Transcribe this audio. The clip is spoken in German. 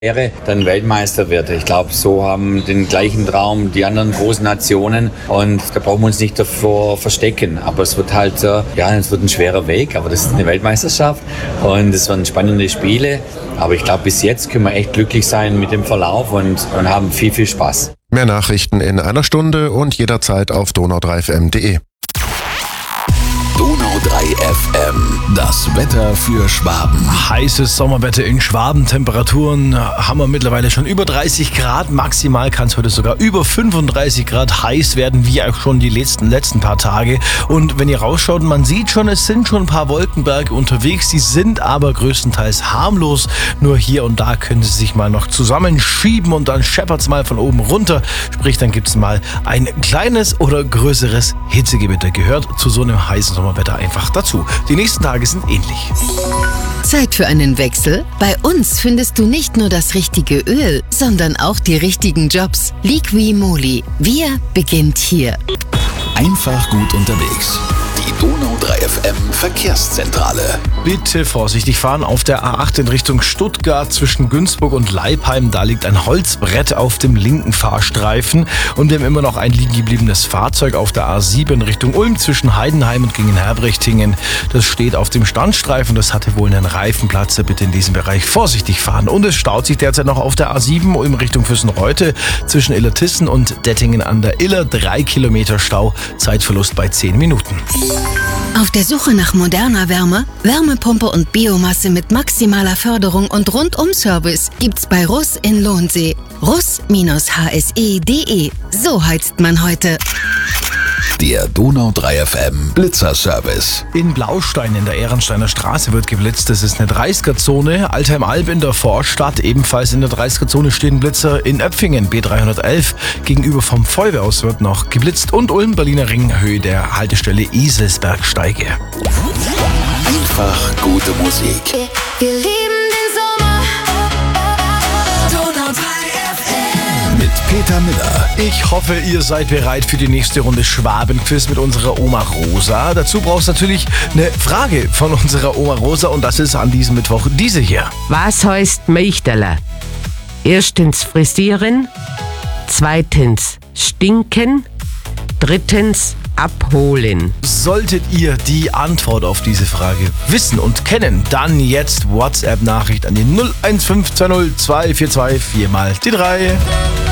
dann Weltmeister wird. Ich glaube, so haben den gleichen Traum die anderen großen Nationen und da brauchen wir uns nicht davor verstecken. Aber es wird halt, es wird ein schwerer Weg, aber das ist eine Weltmeisterschaft und es werden spannende Spiele. Aber ich glaube, bis jetzt können wir echt glücklich sein mit dem Verlauf und haben viel, viel Spaß. Mehr Nachrichten in einer Stunde und jederzeit auf donau3fm.de. Donau 3 FM, das Wetter für Schwaben. Heißes Sommerwetter in Schwaben. Temperaturen haben wir mittlerweile schon über 30 Grad. Maximal kann es heute sogar über 35 Grad heiß werden, wie auch schon die letzten paar Tage. Und wenn ihr rausschaut, man sieht schon, es sind schon ein paar Wolkenberge unterwegs. Die sind aber größtenteils harmlos. Nur hier und da können sie sich mal noch zusammenschieben und dann scheppert's mal von oben runter. Sprich, dann gibt's mal ein kleines oder größeres Hitzegewitter. Gehört zu so einem heißen Sommerwetter einfach dazu. Die nächsten Tage sind ähnlich. Zeit für einen Wechsel? Bei uns findest du nicht nur das richtige Öl, sondern auch die richtigen Jobs. Liqui-Moly. Wir beginnt hier. Einfach gut unterwegs. Die Donau 3 FM Verkehrszentrale. Bitte vorsichtig fahren auf der A8 in Richtung Stuttgart zwischen Günzburg und Leipheim. Da liegt ein Holzbrett auf dem linken Fahrstreifen. Und wir haben immer noch ein liegen gebliebenes Fahrzeug auf der A7 in Richtung Ulm zwischen Heidenheim und Gingen-Herbrechtingen. Das steht auf dem Standstreifen. Das hatte wohl einen Reifenplatzer. Bitte in diesem Bereich vorsichtig fahren. Und es staut sich derzeit noch auf der A7 Ulm Richtung Füssenreute zwischen Illertissen und Dettingen an der Iller. 3 Kilometer Stau. Zeitverlust bei 10 Minuten. Auf der Suche nach moderner Wärme, Wärmepumpe und Biomasse mit maximaler Förderung und Rundum-Service gibt's bei Russ in Lohnsee. russ-hse.de. So heizt man heute. Der Donau 3 FM Blitzerservice. In Blaustein in der Ehrensteiner Straße wird geblitzt. Das ist eine 30er-Zone. Altheim-Alb in der Vorstadt. Ebenfalls in der 30er-Zone stehen Blitzer. In Öpfingen B311 gegenüber vom Feuerwehrhaus wird noch geblitzt. Und Ulm, Berliner Ring, Höhe der Haltestelle Eselsbergsteige. Einfach gute Musik. Wir lieben den Sommer. Donau 3 FM. Mit Peter Miller. Ich hoffe, ihr seid bereit für die nächste Runde Schwabenquiz mit unserer Oma Rosa. Dazu brauchst du natürlich eine Frage von unserer Oma Rosa und das ist an diesem Mittwoch diese hier. Was heißt Meichterler? Erstens frisieren, zweitens stinken, drittens abholen. Solltet ihr die Antwort auf diese Frage wissen und kennen, dann jetzt WhatsApp-Nachricht an die 01520 242 4 mal die 3.